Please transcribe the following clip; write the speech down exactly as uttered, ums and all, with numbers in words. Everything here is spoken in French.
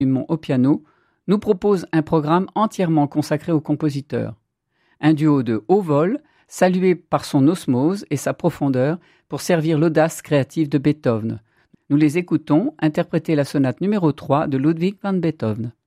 Dumont au piano, nous propose un programme entièrement consacré au compositeur. Un duo de haut vol, salué par son osmose et sa profondeur pour servir l'audace créative de Beethoven. Nous les écoutons interpréter la sonate numéro trois de Ludwig van Beethoven.